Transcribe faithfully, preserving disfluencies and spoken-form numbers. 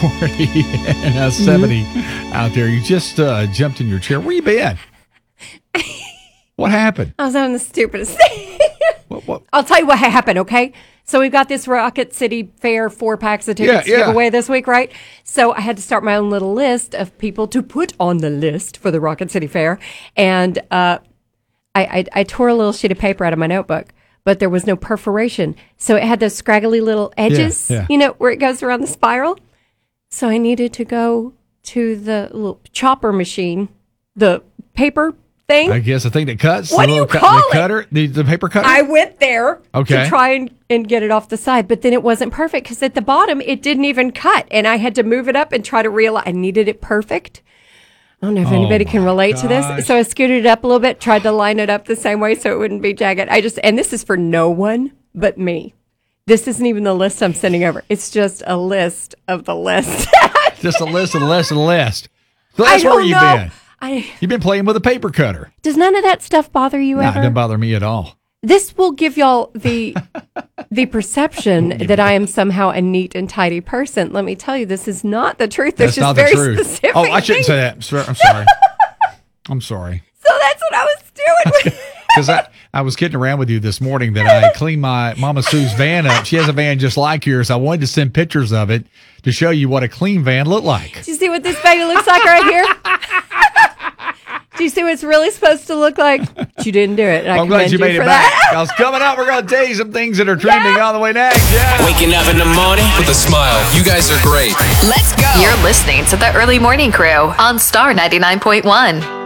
forty and uh, seventy mm-hmm. out there. You just uh, jumped in your chair. Where you been? What happened? I was having the stupidest thing. What, what? I'll tell you what happened, okay? So we've got this Rocket City Fair four packs of tickets yeah, to yeah. give away this week, right? So I had to start my own little list of people to put on the list for the Rocket City Fair. And uh, I, I, I tore a little sheet of paper out of my notebook, but there was no perforation. So it had those scraggly little edges, yeah, yeah. you know, where it goes around the spiral. So I needed to go to the little chopper machine, the paper thing. I guess the thing that cuts. What the do you cu- call the it? Cutter, the, the paper cutter. I went there okay. to try and, and get it off the side, but then it wasn't perfect because at the bottom it didn't even cut, and I had to move it up and try to realize I needed it perfect. I don't know if oh anybody can relate gosh. to this. So I scooted it up a little bit, tried to line it up the same way so it wouldn't be jagged. I just, and this is for no one but me. This isn't even the list I'm sending over. It's just a list of the list. Just a list of the list of the list. So that's I don't where you've know. been. I, You've been playing with a paper cutter. does none of that stuff bother you Nah, ever? it doesn't bother me at all. This will give y'all the the perception that I am somehow a neat and tidy person. Let me tell you, this is not the truth. There's That's just not very the truth. specific Oh, I shouldn't things. say that. I'm sorry. I'm sorry. I'm sorry. So that's what I was doing. Because I, I was kidding around with you this morning that I cleaned my Mama Sue's van up. She has a van just like yours. I wanted to send pictures of it to show you what a clean van looked like. Do you see what this baby looks like right here? Do you see what it's really supposed to look like? But you didn't do it. And I I'm glad commend you made for it back. that. Because coming up, we're going to tell you some things that are trending Yeah. on the way next. Yeah. Waking up in the morning with a smile. You guys are great. Let's go. You're listening to the Early Morning Crew on Star ninety-nine point one.